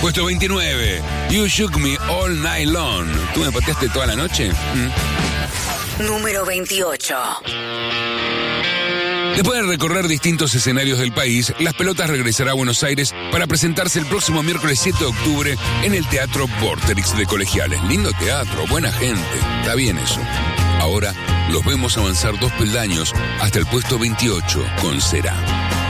Puesto 29, You Shook Me All Night Long. ¿Tú me pateaste toda la noche? Número 28. Después de recorrer distintos escenarios del país, Las Pelotas regresará a Buenos Aires para presentarse el próximo miércoles 7 de octubre en el Teatro Vorterix de Colegiales. Lindo teatro, buena gente, está bien eso. Ahora los vemos avanzar 2 peldaños hasta el puesto 28 con Será.